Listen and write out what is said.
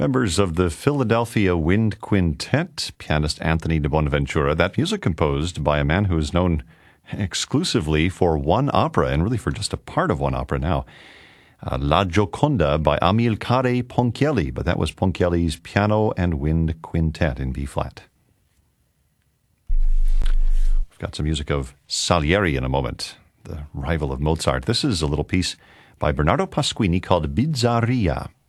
Members of the Philadelphia Wind Quintet, pianist Anthony de Bonaventura. That music composed by a man who is known exclusively for one opera, and really for just a part of one opera now. La Gioconda by Amilcare Ponchielli, but that was Ponchielli's Piano and Wind Quintet in B-flat. We've got some music of Salieri in a moment, the rival of Mozart. This is a little piece by Bernardo Pasquini called Bizzaria.